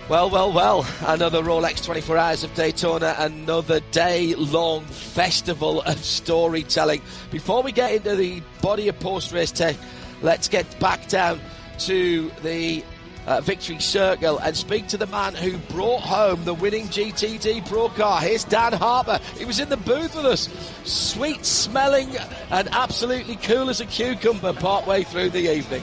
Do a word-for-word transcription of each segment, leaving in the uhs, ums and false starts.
Well, well, well, another Rolex twenty-four Hours of Daytona, another day-long festival of storytelling. Before we get into the body of post-race tech, let's get back down to the uh, victory circle and speak to the man who brought home the winning G T D Pro car. Here's Dan Harper. He was in the booth with us, sweet-smelling and absolutely cool as a cucumber partway through the evening.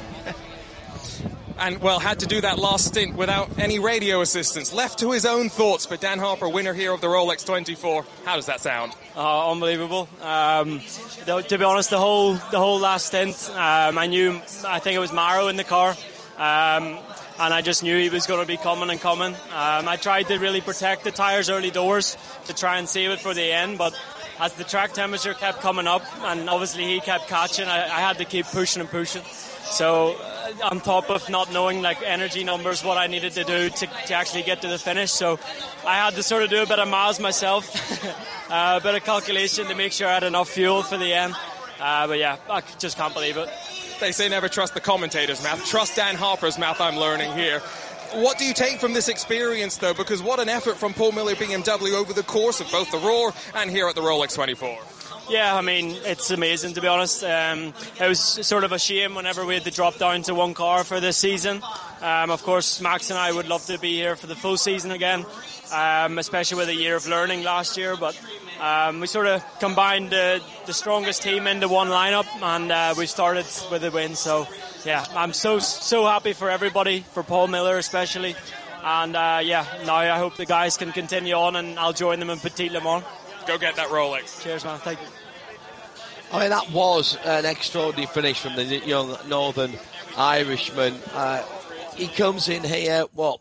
And, well, had to do that last stint without any radio assistance. Left to his own thoughts, but Dan Harper, winner here of the Rolex twenty-four. How does that sound? Uh, unbelievable. Um, to be honest, the whole the whole last stint, um, I knew, I think it was Maro in the car, um, and I just knew he was going to be coming and coming. Um, I tried to really protect the tyres early doors to try and save it for the end, but as the track temperature kept coming up, and obviously he kept catching, I, I had to keep pushing and pushing. So uh, on top of not knowing like energy numbers, what I needed to do to, to actually get to the finish, so I had to sort of do a bit of miles myself, uh, a bit of calculation to make sure I had enough fuel for the end. Uh, but yeah, I just can't believe it. They say never trust the commentator's mouth. Trust Dan Harper's mouth, I'm learning here. What do you take from this experience, though? Because what an effort from Paul Miller B M W over the course of both the Roar and here at the Rolex twenty-four. Yeah, I mean, it's amazing, to be honest. Um, it was sort of a shame whenever we had to drop down to one car for this season. Um, of course, Max and I would love to be here for the full season again, um, especially with a year of learning last year. But um, we sort of combined uh, the strongest team into one lineup, and uh, we started with a win. So, yeah, I'm so, so happy for everybody, for Paul Miller especially. And, uh, yeah, now I hope the guys can continue on, and I'll join them in Petit Le Mans. Go get that Rolex. Cheers, man. Thank you. I mean, that was an extraordinary finish from the young Northern Irishman. Uh, he comes in here, what,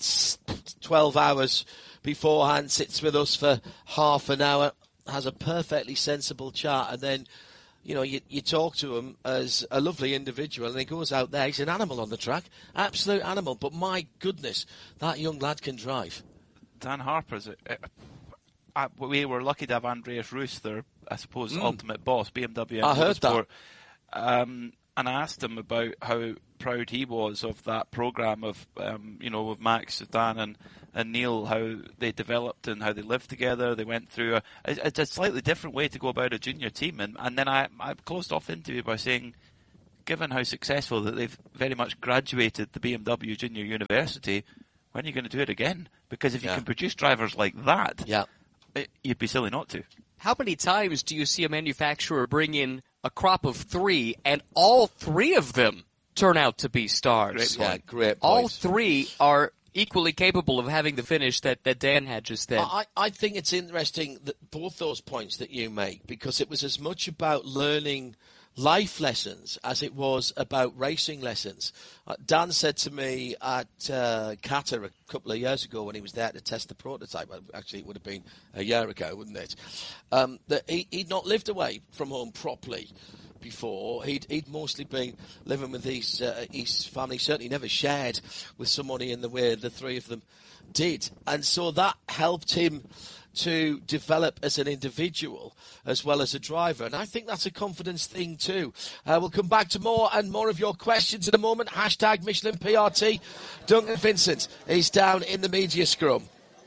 twelve hours beforehand, sits with us for half an hour, has a perfectly sensible chat, and then, you know, you, you talk to him as a lovely individual, and he goes out there, he's an animal on the track, absolute animal, but my goodness, that young lad can drive. Dan Harper's... A, a, a, we were lucky to have Andreas Roos, their, I suppose, mm. ultimate boss, B M W. I heard that. Um, and I asked him about how proud he was of that programme of, um, you know, with Max, Dan and, and Neil, how they developed and how they lived together. They went through a, it's a slightly different way to go about a junior team. And, and then I, I closed off the interview by saying, given how successful that they've very much graduated the B M W Junior University, when are you going to do it again? Because if you yeah. can produce drivers like that, yeah. it, you'd be silly not to. How many times do you see a manufacturer bring in a crop of three, and all three of them turn out to be stars? Great yeah, great all point. three are equally capable of having the finish that, that Dan had just then. I, I think it's interesting that both those points that you make, because it was as much about learning life lessons as it was about racing lessons. Uh, Dan said to me at uh, Qatar a couple of years ago when he was there to test the prototype, well, actually it would have been a year ago, wouldn't it, um, that he, he'd not lived away from home properly before. He'd, he'd mostly been living with his, uh, his family, certainly never shared with somebody in the way the three of them did. And so that helped him to develop as an individual as well as a driver. And I think that's a confidence thing too. Uh, we'll come back to more and more of your questions in a moment. Hashtag Michelin P R T. Duncan Vincent is down in the media scrum.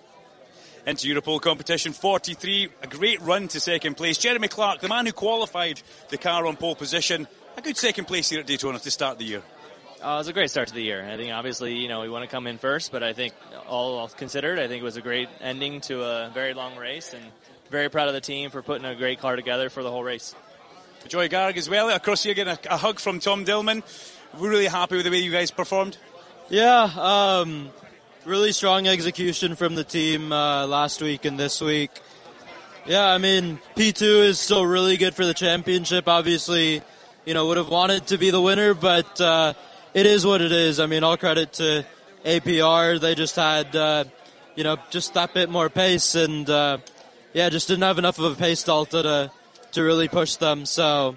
Into Europol competition forty-three, a great run to second place. Jeremy Clark, the man who qualified the car on pole position, a good second place here at Daytona to start the year. Uh, it was a great start to the year. I think obviously, you know, we want to come in first, but I think all considered, I think it was a great ending to a very long race, and very proud of the team for putting a great car together for the whole race. Joey Garrick as well, across here getting a, a hug from Tom Dillman. We're really happy with the way you guys performed. Yeah, um, really strong execution from the team uh, last week and this week. Yeah, I mean, P two is still really good for the championship. Obviously, you know, would have wanted to be the winner, but uh, it is what it is. I mean, all credit to A P R. They just had, uh, you know, just that bit more pace, and uh, yeah, just didn't have enough of a pace delta to to really push them. So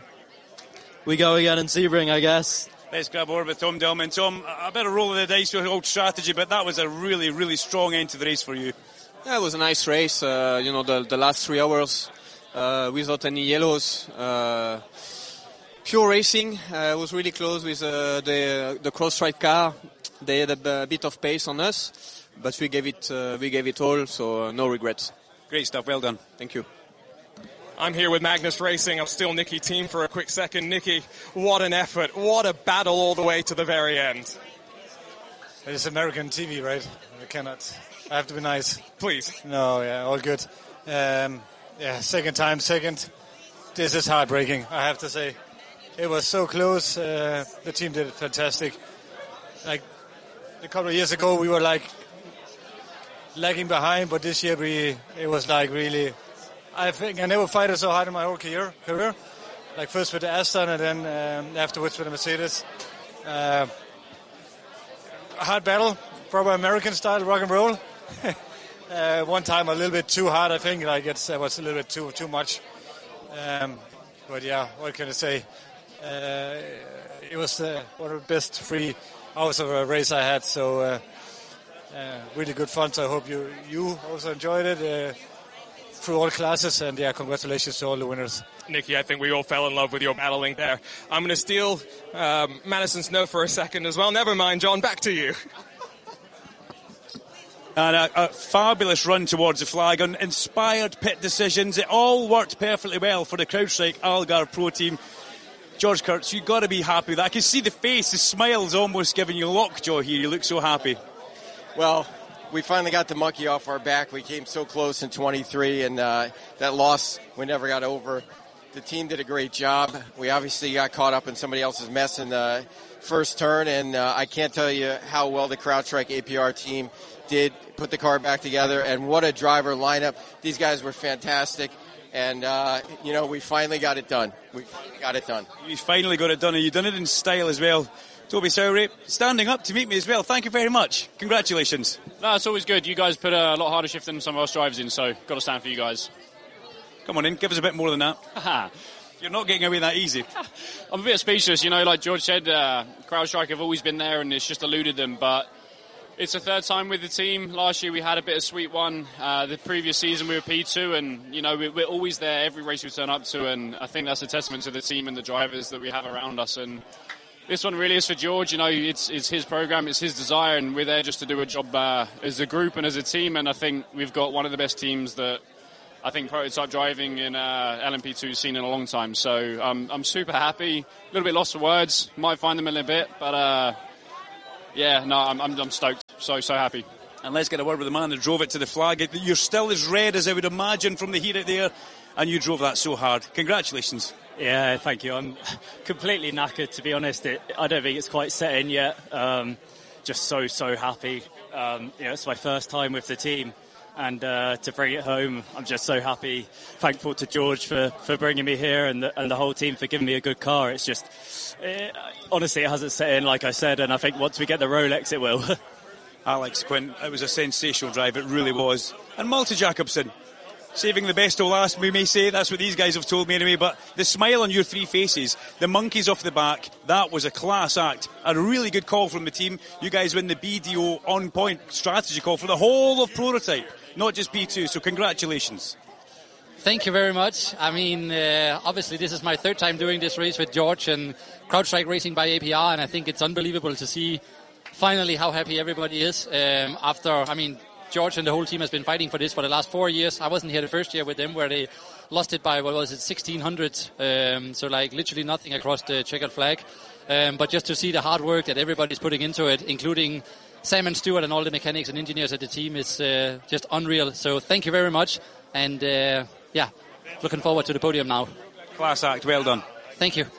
we go again in Sebring, I guess. Let's grab over with Tom Dillman. Tom, a bit of roll of the dice with old strategy, but that was a really, really strong end to the race for you. Yeah, it was a nice race. Uh, you know, the, the last three hours uh, without any yellows. Uh, pure racing. Uh, it was really close with uh, the the cross-strike car. They had a, a bit of pace on us. but we gave it uh, we gave it all, so uh, no regrets. Great stuff. Well done. Thank you. I'm here with Magnus Racing. I'm still Nicky Team for a quick second. Nicky, what an effort. What a battle all the way to the very end. It's American T V, right? I cannot. I have to be nice. Please. No, yeah, all good. Um, yeah, second time, second. This is heartbreaking, I have to say. It was so close. Uh, the team did it fantastic. Like a couple of years ago, we were like lagging behind, but this year we it was like really. I think I never fighted so hard in my whole career. Career, like first with the Aston and then um, afterwards with the Mercedes. Uh, a hard battle, proper American style rock and roll. uh, one time a little bit too hard, I think. Like it's it was a little bit too too much. Um, but yeah, what can I say? Uh, it was uh, one of the best three hours of a race I had. So uh, uh, really good fun. So I hope you you also enjoyed it. Uh, through all classes, and yeah, congratulations to all the winners. Nicky, I think we all fell in love with your battling there. I'm going to steal um, Madison's note for a second as well. Never mind, John, back to you. And a, a fabulous run towards the flag, and inspired pit decisions. It all worked perfectly well for the CrowdStrike Algarve Pro team. George Kurtz, you've got to be happy with that. I can see the face, the smile's almost giving you lockjaw here. You look so happy. Well, we finally got the monkey off our back. We came so close in twenty-three, and uh, that loss we never got over. The team did a great job. We obviously got caught up in somebody else's mess in the first turn, and uh, I can't tell you how well the CrowdStrike A P R team did put the car back together, and what a driver lineup. These guys were fantastic, and, uh, you know, we finally got it done. We finally got it done. You finally got it done, and you've done it in style as well. Toby Sowry, standing up to meet me as well. Thank you very much. Congratulations. No, it's always good. You guys put a lot harder shift than some of us drivers in, so got to stand for you guys. Come on in, give us a bit more than that. You're not getting away that easy. I'm a bit speechless, you know, like George said, uh, CrowdStrike have always been there and it's just eluded them, but it's the third time with the team. Last year we had a bit of sweet one. Uh, the previous season we were P two, and, you know, we're, we're always there every race we turn up to, and I think that's a testament to the team and the drivers that we have around us. And this one really is for George. You know, it's it's his program, it's his desire, and we're there just to do a job uh, as a group and as a team. And I think we've got one of the best teams that I think prototype driving in uh, L M P two has seen in a long time. So um, I'm super happy. A little bit lost for words. Might find them in a bit, but uh, yeah, no, I'm, I'm I'm stoked. So so happy. And let's get a word with the man that drove it to the flag. You're still as red as I would imagine from the heat out there, and you drove that so hard. Congratulations. Yeah, thank you. I'm completely knackered, to be honest. It, I don't think it's quite set in yet. Um, just so, so happy. Um, you know, it's my first time with the team, and uh, to bring it home, I'm just so happy. Thankful to George for, for bringing me here, and the, and the whole team for giving me a good car. It's just, it, honestly, it hasn't set in, like I said, and I think once we get the Rolex, it will. Alex Quinn, it was a sensational drive, it really was. And Malte Jacobsen, saving the best till last, we may say. That's what these guys have told me anyway. But the smile on your three faces, the monkeys off the back, that was a class act. A really good call from the team. You guys win the B D O on-point strategy call for the whole of Prototype, not just P two. So congratulations. Thank you very much. I mean, uh, obviously this is my third time doing this race with George and CrowdStrike Racing by A P R, and I think it's unbelievable to see finally how happy everybody is um, after, I mean, George and the whole team has been fighting for this for the last four years. I wasn't here the first year with them where they lost it by, what was it, sixteen hundred. Um, so like literally nothing across the checkered flag. Um, but just to see the hard work that everybody's putting into it, including Sam and Stuart and all the mechanics and engineers at the team, is uh, just unreal. So thank you very much. And uh, yeah, looking forward to the podium now. Class act, well done. Thank you.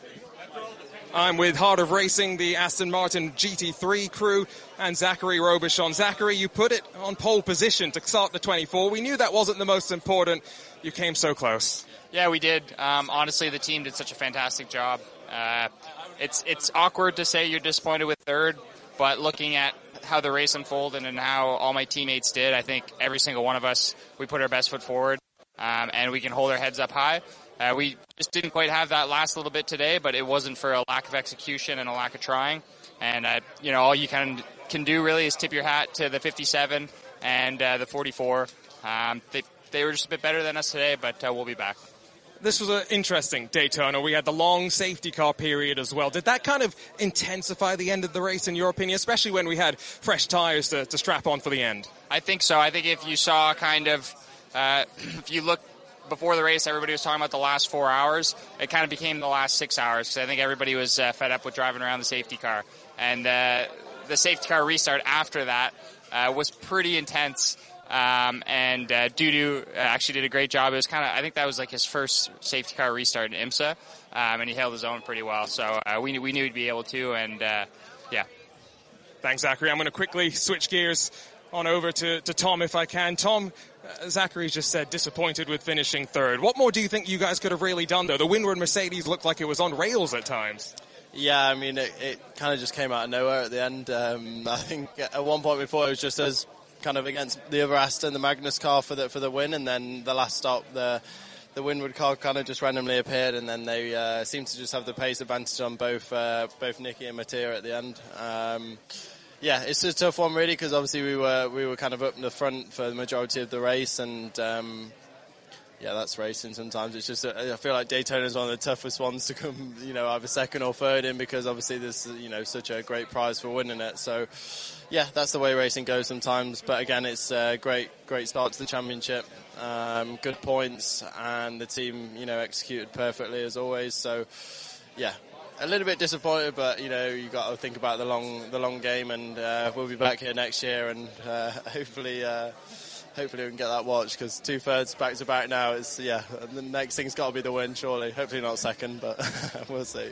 I'm with Heart of Racing, the Aston Martin G T three crew, and Zachary Robichon. Zachary, you put it on pole position to start the twenty-four. We knew that wasn't the most important. You came so close. Yeah, we did. Um, honestly, the team did such a fantastic job. Uh, it's it's awkward to say you're disappointed with third, but looking at how the race unfolded and how all my teammates did, I think every single one of us, we put our best foot forward, um, and we can hold our heads up high. Uh, we just didn't quite have that last little bit today, but it wasn't for a lack of execution and a lack of trying. And, uh, you know, all you can, can do really is tip your hat to the fifty-seven and uh, the forty-four. Um, they, they were just a bit better than us today, but uh, we'll be back. this was an interesting Daytona. We had the long safety car period as well. Did that kind of intensify the end of the race, in your opinion, especially when we had fresh tyres to, to strap on for the end? I think so. I think if you saw kind of, uh, if you look before the race, everybody was talking about the last four hours. It kind of became the last six hours because I think everybody was uh, fed up with driving around the safety car. And uh, the safety car restart after that uh, was pretty intense. Um, and uh, Dudu actually did a great job. It was kind of, I think that was like his first safety car restart in IMSA, um, and he held his own pretty well. So uh, we, we knew he'd be able to, and uh, yeah. Thanks, Zachary. I'm going to quickly switch gears on over to, to Tom if I can. Tom, uh, Zachary just said disappointed with finishing third. What more do you think you guys could have really done, though? The Windward Mercedes looked like it was on rails at times. Yeah, I mean, it, it kind of just came out of nowhere at the end. Um, I think at one point before it was just us kind of against the other Aston, the Magnus car for the for the win, and then the last stop, the the Windward car kind of just randomly appeared, and then they uh, seemed to just have the pace advantage on both uh, both Nicky and Mattia at the end. Um, yeah, it's a tough one really because obviously we were we were kind of up in the front for the majority of the race, and um, yeah, that's racing. Sometimes it's just I feel like Daytona is one of the toughest ones to come, you know, either second or third in because obviously there's you know such a great prize for winning it. So. Yeah, that's the way racing goes sometimes. But again, it's a great, great start to the championship. Um, good points, and the team, you know, executed perfectly as always. So, yeah, a little bit disappointed, but you know, you got to think about the long, the long game, and uh, we'll be back here next year, and uh, hopefully, uh, hopefully we can get that watch because two thirds back to back now is yeah. The next thing's got to be the win, surely. Hopefully not second, but we'll see.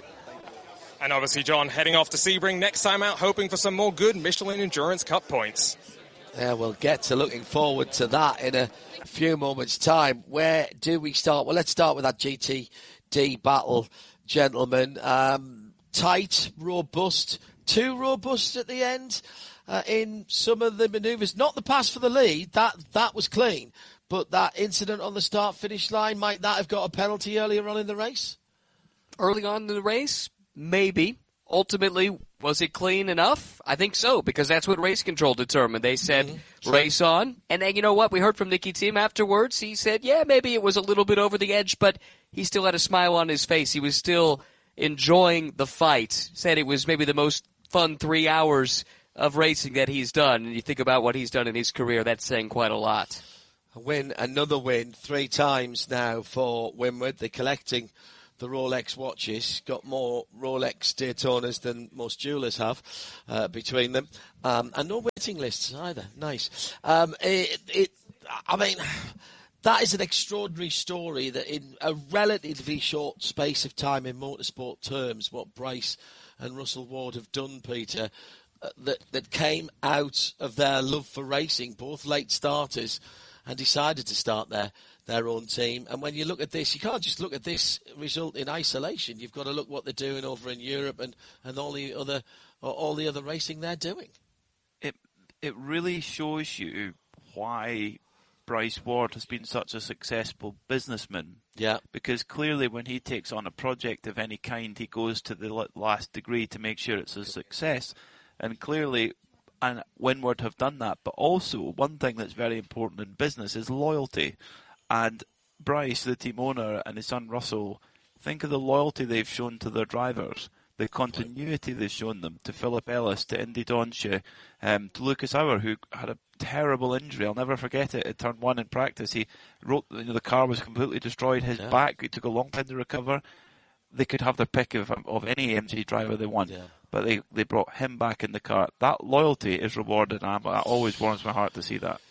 And obviously, John, heading off to Sebring next time out, hoping for some more good Michelin Endurance Cup points. Yeah, we'll get to looking forward to that in a few moments' time. Where do we start? Well, let's start with that G T D battle, gentlemen. Um, tight, robust, too robust at the end uh, in some of the manoeuvres. Not the pass for the lead, that that was clean. But that incident on the start-finish line, might that have got a penalty earlier on in the race? Early on in the race? Maybe. Ultimately, was it clean enough? I think so, because that's what race control determined. They said, mm-hmm. race on. And then, you know what? We heard from Nicky Thiem afterwards. He said, yeah, maybe it was a little bit over the edge, but he still had a smile on his face. He was still enjoying the fight. Said it was maybe the most fun three hours of racing that he's done. And you think about what he's done in his career, that's saying quite a lot. A win, another win, three times now for Windward. They're collecting the Rolex watches, got more Rolex Daytonas than most jewelers have uh, between them, um, and no waiting lists either. Nice. Um, it, it, I mean, that is an extraordinary story that in a relatively short space of time in motorsport terms, what Bryce and Russell Ward have done, Peter, uh, that, that came out of their love for racing, both late starters, and decided to start their their own team. And when you look at this, you can't just look at this result in isolation. You've got to look what they're doing over in Europe and, and all the other all the other racing they're doing. It it really shows you why Bryce Ward has been such a successful businessman. Yeah. Because clearly when he takes on a project of any kind, he goes to the last degree to make sure it's a success. And clearly, and Windward have done that. But also, one thing that's very important in business is loyalty. And Bryce, the team owner, and his son Russell, think of the loyalty they've shown to their drivers, the continuity they've shown them, to Philip Ellis, to Indy Donsche, um, to Lucas Auer, who had a terrible injury. I'll never forget it. At turn one in practice, he wrote, you know, the car was completely destroyed. His yeah. back, it took a long time to recover. They could have their pick of, of any A M G driver they want, yeah. but they, they brought him back in the car. That loyalty is rewarded, and that always warms my heart to see that.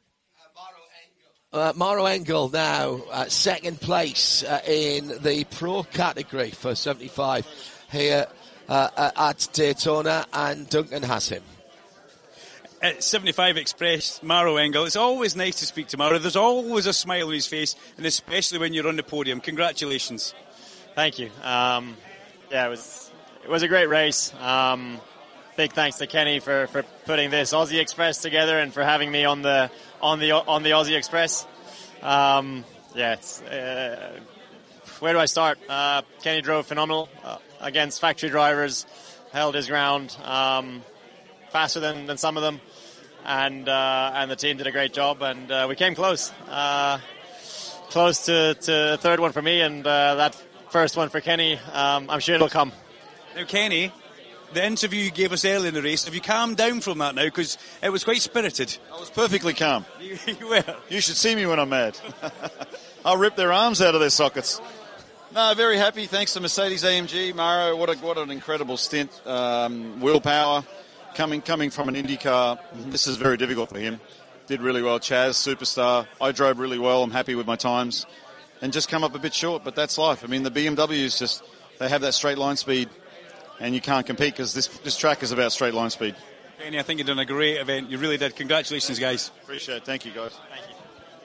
Uh, Maro Engel now at second place uh, in the pro category for seventy-five here uh, at Daytona, and Duncan has him. At seventy-five Express, Maro Engel. It's always nice to speak to Maro. There's always a smile on his face, and especially when you're on the podium. Congratulations. Thank you. Um, yeah, it was it was a great race. Um, big thanks to Kenny for, for putting this Aussie Express together and for having me on the on the on the Aussie Express. Um, yeah, it's, uh, where do I start? Uh, Kenny drove phenomenal uh, against factory drivers, held his ground, um, faster than, than some of them, and uh, and the team did a great job, and uh, we came close. Uh, close to, to a third one for me, and uh, that first one for Kenny, um, I'm sure it'll come. Now, Kenny, the interview you gave us early in the race, have you calmed down from that now? Because it was quite spirited. I was perfectly calm. You, you were. You should see me when I'm mad. I'll rip their arms out of their sockets. No, very happy. Thanks to Mercedes A M G. Mauro, what a, what an incredible stint. Um, willpower, coming coming from an Indy car. This is very difficult for him. Did really well. Chaz, superstar. I drove really well. I'm happy with my times. And just come up a bit short, but that's life. I mean, the B M Ws just, they have that straight line speed, and you can't compete because this, this track is about straight line speed. Kenny, I think you've done a great event. You really did. Congratulations, guys. Appreciate it. Thank you, guys. Thank you.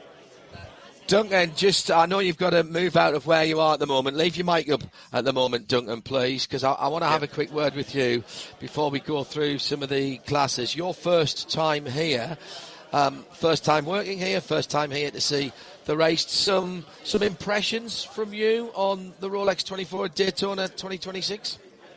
Duncan, just, I know you've got to move out of where you are at the moment. Leave your mic up at the moment, Duncan, please, because I, I want to have a quick word with you before we go through some of the classes. Your first time here, um, first time working here, first time here to see the race. Some some impressions from you on the Rolex twenty-four Daytona twenty twenty-six?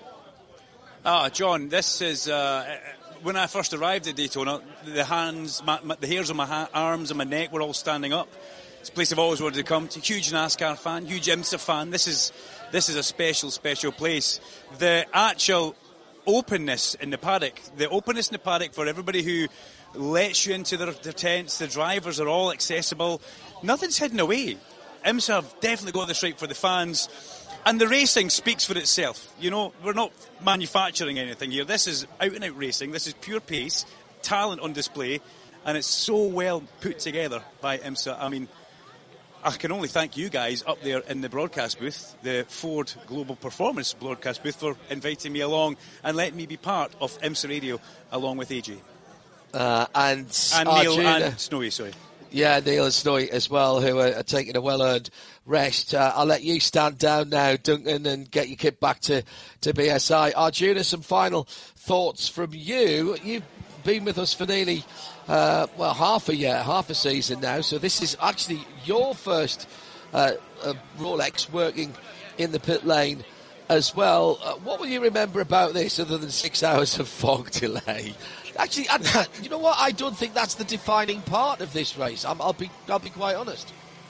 Ah, John, this is... Uh, when I first arrived at Daytona, the hands, my, my, the hairs on my ha- arms and my neck were all standing up. It's a place I've always wanted to come to. Huge NASCAR fan, huge IMSA fan. This is this is a special, special place. The actual openness in the paddock, the openness in the paddock for everybody who lets you into their, their tents. The drivers are all accessible. Nothing's hidden away. IMSA have definitely got this right for the fans. And the racing speaks for itself. You know, we're not manufacturing anything here. This is out-and-out racing. This is pure pace, talent on display, and it's so well put together by IMSA. I mean, I can only thank you guys up there in the broadcast booth, the Ford Global Performance broadcast booth, for inviting me along and letting me be part of IMSA Radio along with A J. Uh, and and Neil Arjuna. and Snowy, sorry. Yeah, Neil and Snowy as well, who are, are taking a well-earned rest. Uh, I'll let you stand down now, Duncan, and get your kit back to, to B S I. Arjuna, some final thoughts from you. You've been with us for nearly, uh, well, half a year, half a season now, so this is actually your first uh, uh, Rolex working in the pit lane as well. Uh, what will you remember about this other than six hours of fog delay? Actually, I, you know what? I don't think that's the defining part of this race. I'm, I'll be, I'll be quite honest.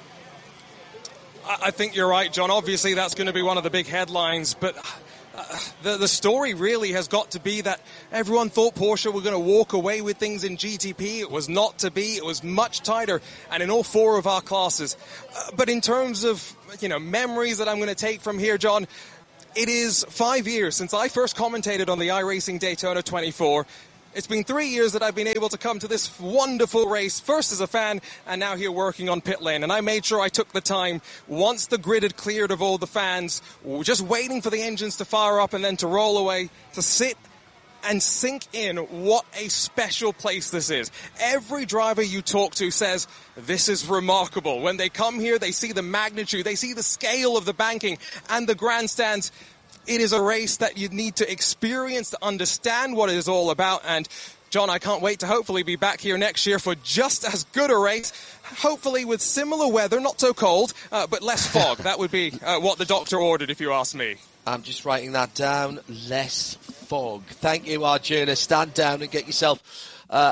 I think you're right, John. Obviously, that's going to be one of the big headlines, but uh, the the story really has got to be that everyone thought Porsche were going to walk away with things in G T P. It was not to be. It was much tighter, and in all four of our classes. Uh, but in terms of, you know, memories that I'm going to take from here, John, it is five years since I first commentated on the iRacing Daytona twenty-four. It's been three years that I've been able to come to this wonderful race, first as a fan and now here working on pit lane. And I made sure I took the time, once the grid had cleared of all the fans, just waiting for the engines to fire up and then to roll away, to sit and sink in what a special place this is. Every driver you talk to says, this is remarkable. When they come here, they see the magnitude, they see the scale of the banking and the grandstands. It is a race that you need to experience to understand what it is all about. And, John, I can't wait to hopefully be back here next year for just as good a race, hopefully with similar weather, not so cold, uh, but less fog. That would be uh, what the doctor ordered, if you ask me. I'm just writing that down. Less fog. Thank you, Arjuna. Stand down and get yourself uh,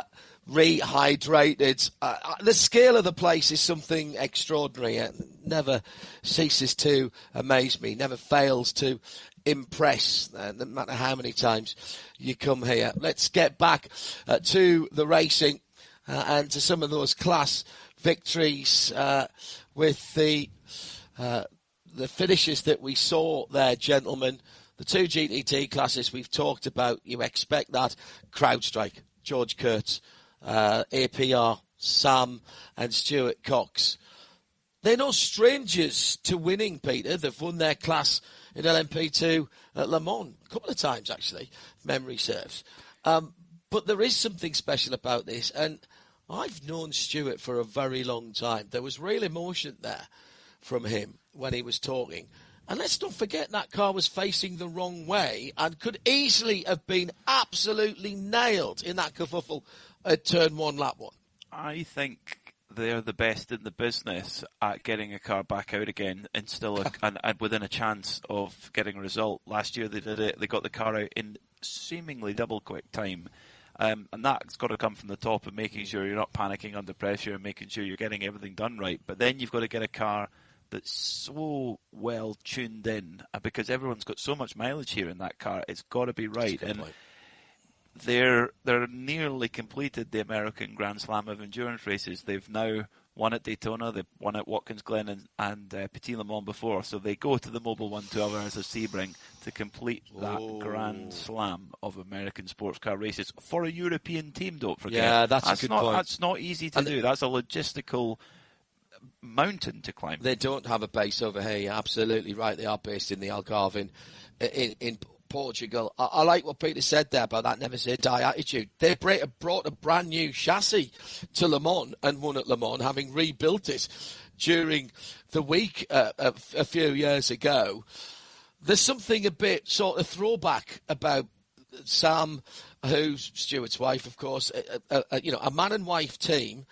rehydrated. Uh, the scale of the place is something extraordinary. It never ceases to amaze me, never fails to impress, uh, no matter how many times you come here. Let's get back uh, to the racing uh, and to some of those class victories uh, with the uh, the finishes that we saw there, gentlemen. The two G T T classes we've talked about, you expect that. CrowdStrike, George Kurtz, uh, A P R, Sam and Stuart Cox. They're no strangers to winning, Peter. They've won their class in L M P two at Le Mans a couple of times, actually, if memory serves. Um, but there is something special about this, and I've known Stuart for a very long time. There was real emotion there from him when he was talking. And let's not forget that car was facing the wrong way and could easily have been absolutely nailed in that kerfuffle at turn one, lap one. I think they're the best in the business at getting a car back out again and still a, and, and within a chance of getting a result. Last year they did it. They got the car out in seemingly double quick time. Um, and that's got to come from the top of making sure you're not panicking under pressure and making sure you're getting everything done right. But then you've got to get a car that's so well tuned in, uh, because everyone's got so much mileage here in that car. It's got to be right. And point. they're they're nearly completed the American Grand Slam of endurance races. They've now won at Daytona, they've won at Watkins Glen and, and uh, Petit Le Mans before, so they go to the Mobil one twelve Hours of Sebring to complete that Oh. Grand Slam of American sports car races for a European team, don't forget. Yeah, that's a that's good not, point. That's not easy to And do. That's a logistical mountain to climb. They don't have a base over here. You're absolutely right. They are based in the Algarve in, in, in Portugal. I, I like what Peter said there about that never say die attitude. They brought a brand new chassis to Le Mans and won at Le Mans, having rebuilt it during the week uh, a, a few years ago. There's something a bit sort of throwback about Sam, who's Stewart's wife, of course. A, a, a, you know, a man and wife team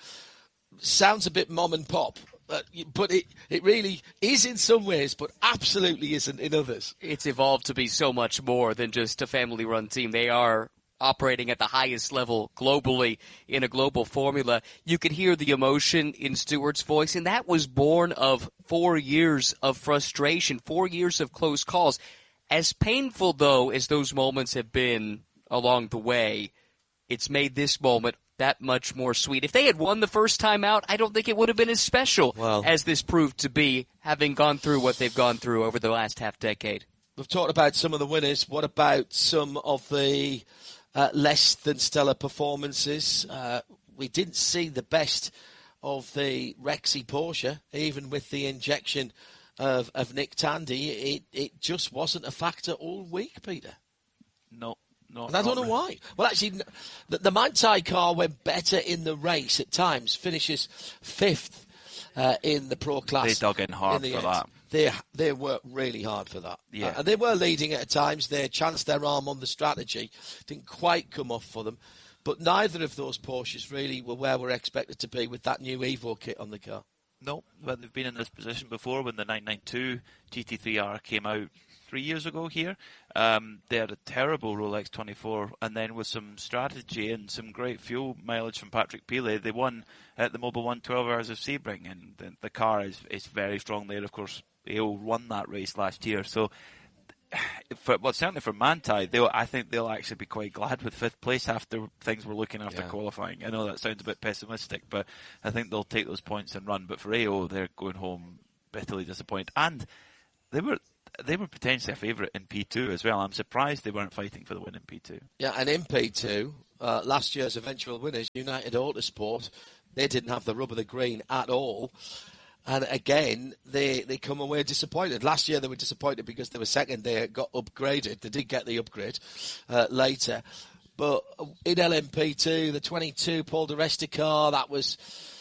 sounds a bit mom and pop. Uh, but it, it really is in some ways, but absolutely isn't in others. It's evolved to be so much more than just a family-run team. They are operating at the highest level globally in a global formula. You could hear the emotion in Stewart's voice, and that was born of four years of frustration, four years of close calls. As painful, though, as those moments have been along the way, it's made this moment that much more sweet. If they had won the first time out, I don't think it would have been as special well, as this proved to be, having gone through what they've gone through over the last half decade. We've talked about some of the winners. What about some of the uh, less than stellar performances? Uh, we didn't see the best of the Rexy Porsche, even with the injection of, of Nick Tandy. It, it just wasn't a factor all week, Peter. No. No, and I don't know why. Well, actually, the, the Manthey car went better in the race at times, finishes fifth uh, in the Pro class. They dug in hard in for end. that. They they worked really hard for that. Yeah. Uh, and they were leading at times. They chanced their arm on the strategy. Didn't quite come off for them. But neither of those Porsches really were where we're expected to be with that new Evo kit on the car. No, but they've been in this position before when the nine ninety-two G T three R came out three years ago here. Um, they had a terrible Rolex twenty-four, and then with some strategy and some great fuel mileage from Patrick Pilet, they won at the Mobil one twelve Hours of Sebring, and the, the car is, is very strong there. Of course, A O won that race last year, so for, well, certainly for Manthey, they'll, I think they'll actually be quite glad with fifth place after things were looking after Yeah. qualifying. I know that sounds a bit pessimistic, but I think they'll take those points and run. But for A O, they're going home bitterly disappointed, and they were they were potentially a favourite in P two as well. I'm surprised they weren't fighting for the win in P two. Yeah, and in P two, uh, last year's eventual winners, United Autosport, they didn't have the rub of the green at all. And again, they, they come away disappointed. Last year they were disappointed because they were second. They got upgraded. They did get the upgrade uh, later. But in L M P two, the twenty-two Paul di Resta car, that was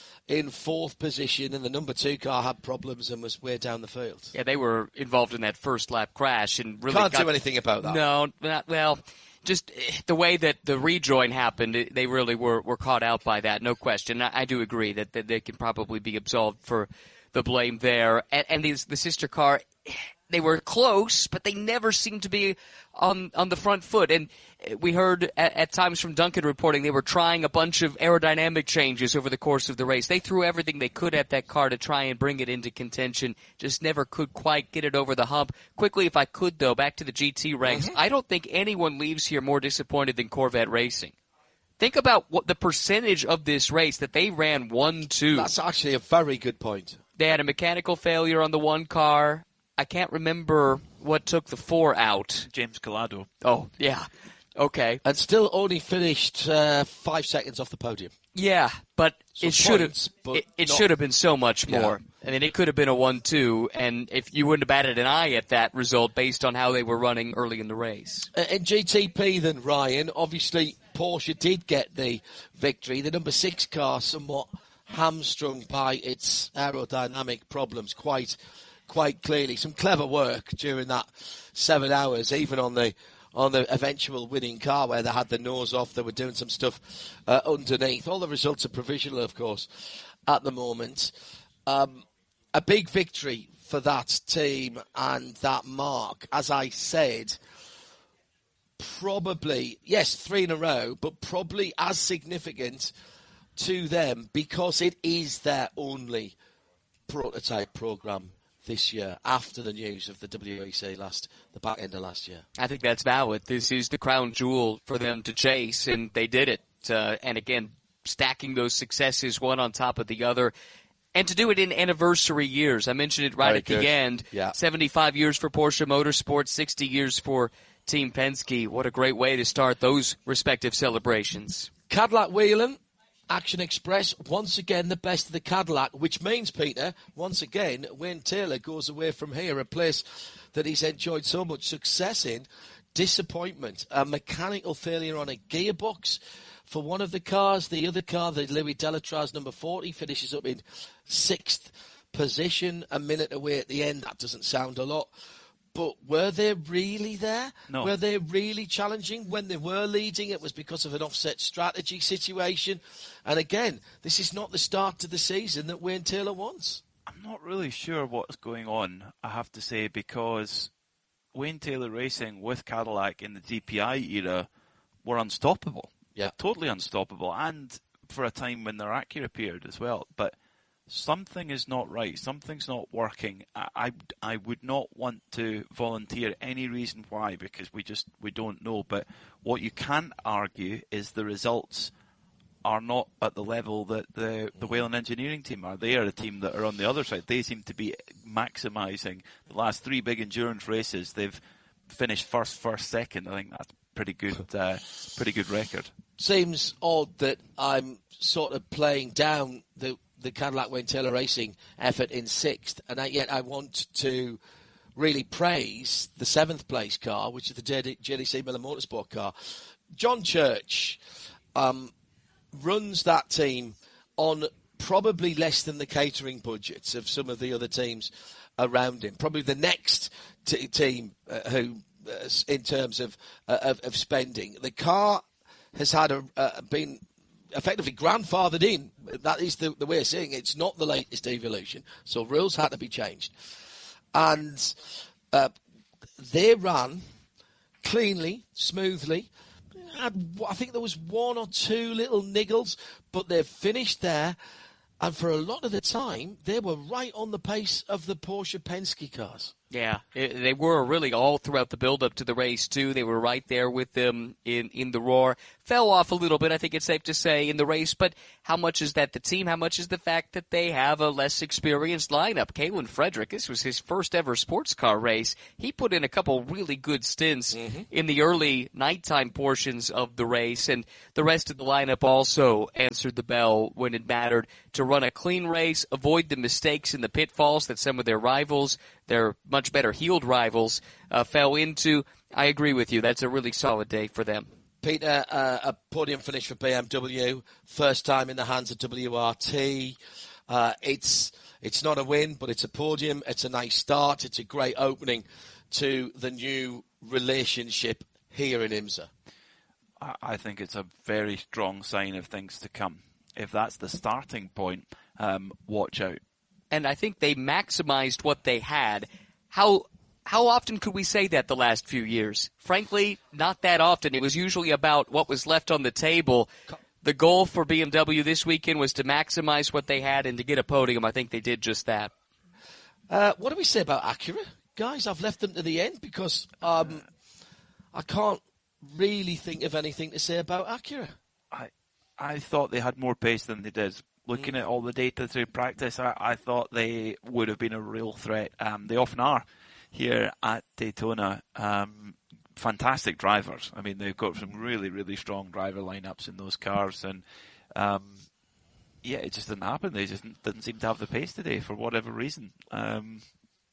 in fourth position, and the number two car had problems and was way down the field. Yeah, they were involved in that first lap crash and really Can't got, do anything about that. No, not, well, just the way that the rejoin happened, they really were, were caught out by that, no question. I, I do agree that, that they can probably be absolved for the blame there. And, and these, the sister car, they were close, but they never seemed to be on on the front foot. And we heard at, at times from Duncan reporting they were trying a bunch of aerodynamic changes over the course of the race. They threw everything they could at that car to try and bring it into contention, just never could quite get it over the hump. Quickly, if I could, though, back to the G T ranks, mm-hmm. I don't think anyone leaves here more disappointed than Corvette Racing. Think about what the percentage of this race that they ran one two. That's actually a very good point. They had a mechanical failure on the one car. I can't remember what took the four out. James Collado. Oh, yeah. Okay. And still only finished uh, five seconds off the podium. Yeah, but Some it should have points, but it, it not- should have been so much Yeah. more. I mean, it could have been a one two, and if you wouldn't have batted an eye at that result based on how they were running early in the race. Uh, in G T P then, Ryan, obviously Porsche did get the victory. The number six car somewhat hamstrung by its aerodynamic problems quite quite clearly. Some clever work during that seven hours, even on the on the eventual winning car where they had the nose off. They were doing some stuff uh, underneath. All the results are provisional, of course, at the moment. Um, a big victory for that team and that mark. As I said, probably, yes, three in a row, but probably as significant to them because it is their only prototype programme this year after the news of the W E C last, the back end of last year. I think that's valid. This is the crown jewel for them to chase, and they did it. Uh, and again, stacking those successes one on top of the other. And to do it in anniversary years. I mentioned it right Very at good. the end. Yeah. seventy-five years for Porsche Motorsport, sixty years for Team Penske. What a great way to start those respective celebrations. Cadillac Whelen, Action Express, once again the best of the Cadillac, which means, Peter, once again, Wayne Taylor goes away from here, a place that he's enjoyed so much success in. Disappointment, a mechanical failure on a gearbox for one of the cars. The other car, the Louis Delatraz number forty, finishes up in sixth position, a minute away at the end. That doesn't sound a lot. But were they really there? No. Were they really challenging? When they were leading, it was because of an offset strategy situation. And again, this is not the start to the season that Wayne Taylor wants. I'm not really sure what's going on, I have to say, because Wayne Taylor Racing with Cadillac in the D P I era were unstoppable. Yeah. Totally unstoppable. And for a time when their Acura appeared as well. But something is not right. Something's not working. I, I, I would not want to volunteer any reason why, because we just we don't know. But what you can argue is the results are not at the level that the, the Whelen Engineering team are. They are a team that are on the other side. They seem to be maximising the last three big endurance races. They've finished first, first, second. I think that's pretty good, uh, pretty good record. Seems odd that I'm sort of playing down the the Cadillac Wayne Taylor Racing effort in sixth, and yet I want to really praise the seventh place car, which is the J D C Miller Motorsport car. John Church um, runs that team on probably less than the catering budgets of some of the other teams around him. Probably the next t- team uh, who, uh, in terms of, uh, of of spending, the car has had a uh, been. effectively grandfathered in. That is the, the way of saying it. It's not the latest evolution. So rules had to be changed. And uh, they ran cleanly, smoothly. Had, I think there was one or two little niggles, but they've finished there. And for a lot of the time, they were right on the pace of the Porsche Penske cars. Yeah, it, they were really all throughout the build-up to the race, too. They were right there with them in, in the roar. Fell off a little bit, I think it's safe to say, in the race. But how much is that the team? How much is the fact that they have a less experienced lineup? Kalen Frederick, this was his first ever sports car race. He put in a couple really good stints mm-hmm. in the early nighttime portions of the race. And the rest of the lineup also answered the bell when it mattered to run a clean race, avoid the mistakes and the pitfalls that some of their rivals, their much better heeled rivals, uh, fell into. I agree with you. That's a really solid day for them. Peter, uh, a podium finish for B M W, first time in the hands of W R T. Uh, it's it's not a win, but it's a podium. It's a nice start. It's a great opening to the new relationship here in IMSA. I think it's a very strong sign of things to come. If that's the starting point, um, watch out. And I think they maximized what they had. How how often could we say that the last few years? Frankly, not that often. It was usually about what was left on the table. The goal for B M W this weekend was to maximize what they had and to get a podium. I think they did just that. Uh, what do we say about Acura? Guys, I've left them to the end because um, I can't really think of anything to say about Acura. I I thought they had more pace than they did. Looking mm. at all the data through practice, I, I thought they would have been a real threat. Um, they often are here at Daytona. Um, fantastic drivers. I mean, they've got some really, really strong driver lineups in those cars. And, um, yeah, it just didn't happen. They just didn't seem to have the pace today for whatever reason. Um,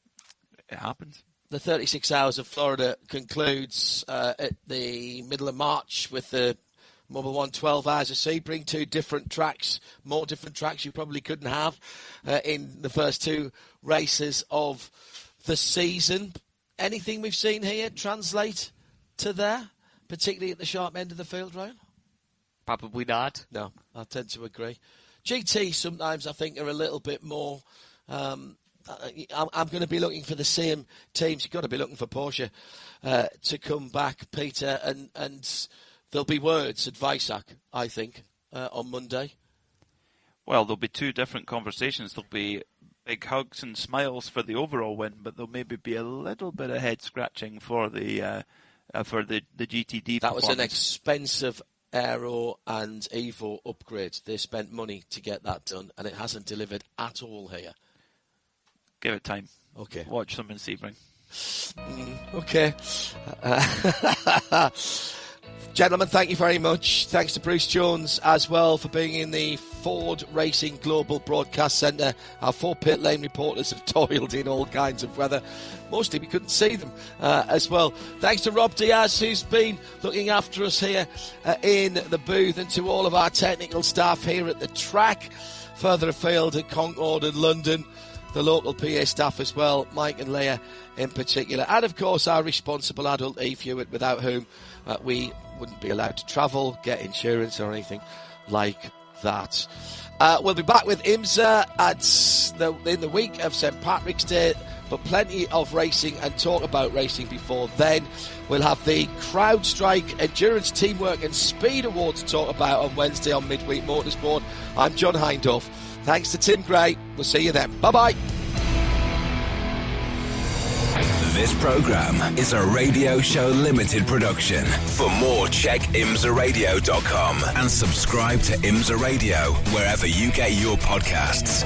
it happens. The thirty-six Hours of Florida concludes uh, at the middle of March with the Mobil one twelve Hours of Sebring, two different tracks, more different tracks you probably couldn't have uh, in the first two races of the season. Anything we've seen here translate to there, particularly at the sharp end of the field, Ryan? Probably not. No, I tend to agree. G T sometimes I think are a little bit more um, I'm, I'm going to be looking for the same teams. You've got to be looking for Porsche uh, to come back, Peter, and, and there'll be words at Weissach, I think, uh, on Monday. Well, there'll be two different conversations. There'll be big hugs and smiles for the overall win, but there'll maybe be a little bit of head scratching for the uh, uh, for the, the G T D. That was an expensive Aero and Evo upgrade. They spent money to get that done, and it hasn't delivered at all here. Give it time. Okay. Watch them in Sebring. Mm, okay. Uh, Gentlemen, thank you very much. Thanks to Bruce Jones as well for being in the Ford Racing Global Broadcast Centre. Our four pit lane reporters have toiled in all kinds of weather. Mostly we couldn't see them uh, as well. Thanks to Rob Diaz, who's been looking after us here uh, in the booth, and to all of our technical staff here at the track, further afield at Concord and London, the local P A staff as well, Mike and Leah in particular, and of course our responsible adult Eve Hewitt, without whom uh, we wouldn't be allowed to travel, get insurance or anything like that. Uh, we'll be back with IMSA at the, in the week of Saint Patrick's Day, but plenty of racing and talk about racing before then. We'll have the CrowdStrike Endurance, Teamwork and Speed Award to talk about on Wednesday on Midweek Motorsport. I'm John Hindhaugh. Thanks to Tim Gray. We'll see you then. Bye-bye. This programme is a Radio Show Limited production. For more, check imsa radio dot com and subscribe to IMSA Radio wherever you get your podcasts.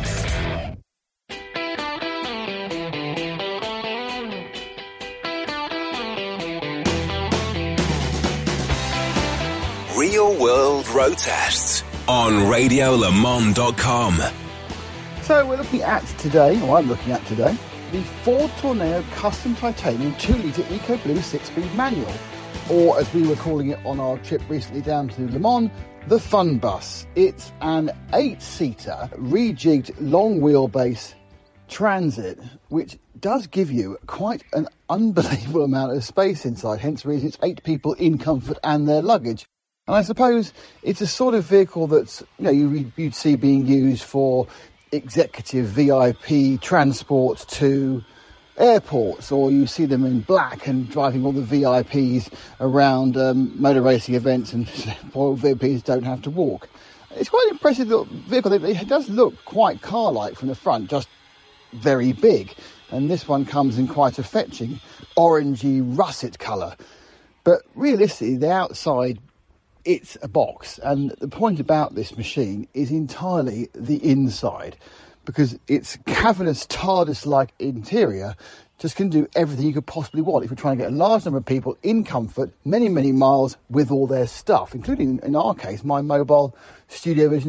Real World Road Tests on radio le mans dot com. So we're looking at today, or I'm looking at today, the Ford Tourneo Custom Titanium two litre EcoBlue six-speed manual, or as we were calling it on our trip recently down to Le Mans, the Fun Bus. It's an eight-seater, rejigged long wheelbase transit, which does give you quite an unbelievable amount of space inside, hence the reason it's eight people in comfort and their luggage. And I suppose it's a sort of vehicle that's, you know, you, you'd see being used for executive V I P transport to airports, or you see them in black and driving all the V I Ps around um, motor racing events, and poor V I Ps don't have to walk. It's quite an impressive little vehicle. It does look quite car-like from the front, just very big. And this one comes in quite a fetching orangey russet colour. But realistically, the outside, it's a box, and the point about this machine is entirely the inside, because its cavernous TARDIS-like interior just can do everything you could possibly want if you're trying to get a large number of people in comfort, many, many miles with all their stuff, including, in our case, my mobile Studio Vision